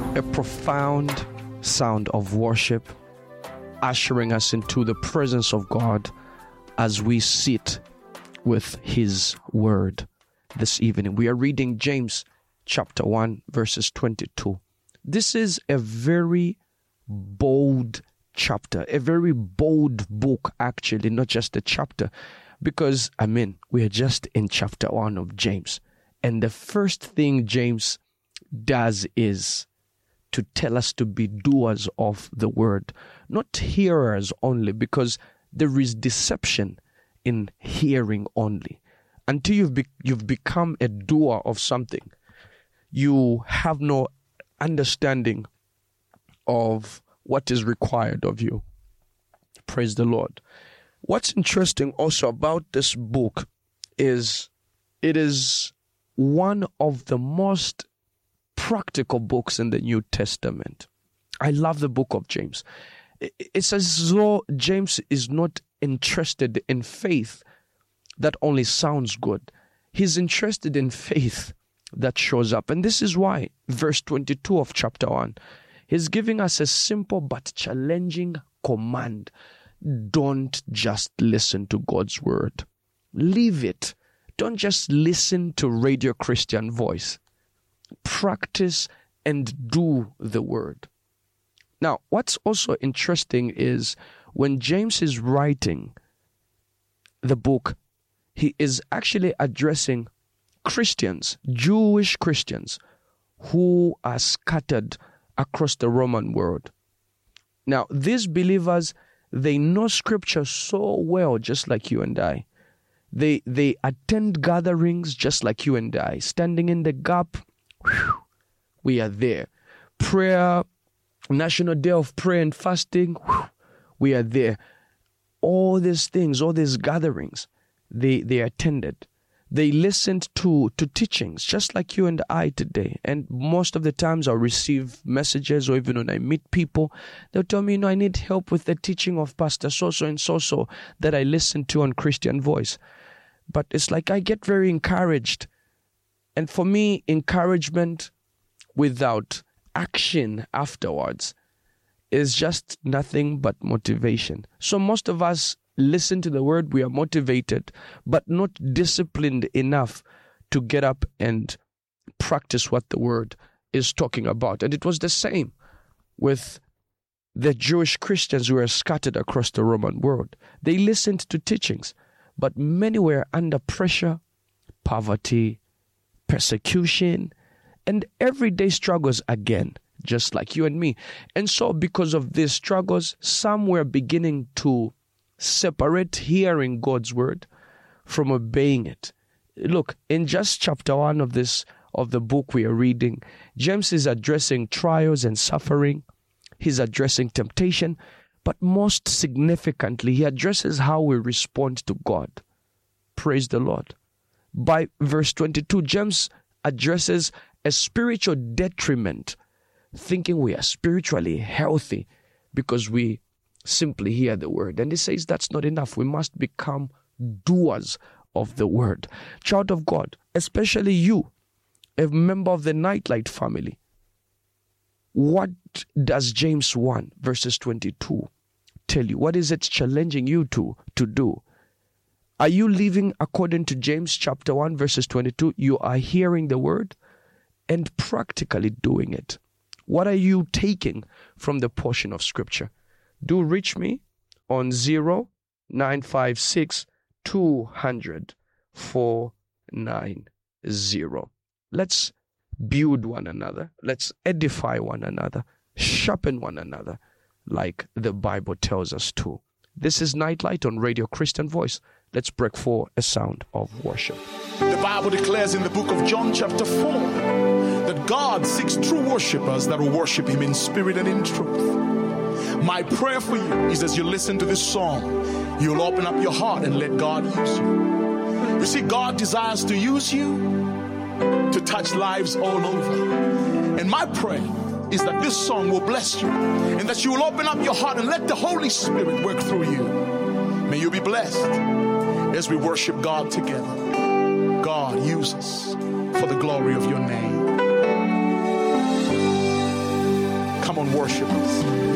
A profound sound of worship ushering us into the presence of God as we sit with His Word this evening. We are reading James chapter 1 verses 22. This is a very bold chapter, a very bold book actually, not just a chapter, because we are just in chapter 1 of James. And the first thing James does is to tell us to be doers of the word, not hearers only, because there is deception in hearing only. Until you've become a doer of something, you have no understanding of what is required of you. Praise the Lord. What's interesting also about this book is it is one of the most practical books in the New Testament. I love the book of James. It's as though James is not interested in faith that only sounds good. He's interested in faith that shows up. And this is why, verse 22 of chapter 1, he's giving us a simple but challenging command. Don't just listen to God's word. Leave it. Don't just listen to Radio Christian Voice. Practice and do the word. Now, what's also interesting is when James is writing the book, he is actually addressing Christians, Jewish Christians, who are scattered across the Roman world. Now, these believers, they know Scripture so well, just like you and I. They attend gatherings just like you and I, standing in the gap. We are there. Prayer, National Day of Prayer and Fasting, we are there. All these things, all these gatherings, they attended. They listened to teachings, just like you and I today. And most of the times I'll receive messages, or even when I meet people, they'll tell me, I need help with the teaching of Pastor so-so and so-so that I listen to on Christian Voice. But it's like I get very encouraged. And for me, encouragement without action afterwards is just nothing but motivation. So most of us listen to the word, we are motivated, but not disciplined enough to get up and practice what the word is talking about. And it was the same with the Jewish Christians who were scattered across the Roman world. They listened to teachings, but many were under pressure, poverty, persecution, and everyday struggles again, just like you and me. And so because of these struggles, some were beginning to separate hearing God's word from obeying it. Look, in just chapter 1 of the book we are reading, James is addressing trials and suffering. He's addressing temptation, but most significantly, he addresses how we respond to God. Praise the Lord. By verse 22, James addresses a spiritual detriment, thinking we are spiritually healthy because we simply hear the word. And he says that's not enough. We must become doers of the word. Child of God, especially you, a member of the Nightlight family, what does James 1 verses 22 tell you? What is it challenging you to do? Are you living according to James chapter 1 verses 22? You are hearing the word and practically doing it. What are you taking from the portion of Scripture? Do reach me on 0956 200 490. Let's build one another. Let's edify one another. Sharpen one another like the Bible tells us to. This is Nightlight on Radio Christian Voice. Let's break for a sound of worship. The Bible declares in the book of John chapter 4 that God seeks true worshipers that will worship Him in spirit and in truth. My prayer for you is as you listen to this song, you'll open up your heart and let God use you. You see, God desires to use you to touch lives all over. And my prayer is that this song will bless you and that you will open up your heart and let the Holy Spirit work through you. May you be blessed as we worship God together. God, use us for the glory of your name. worshipers.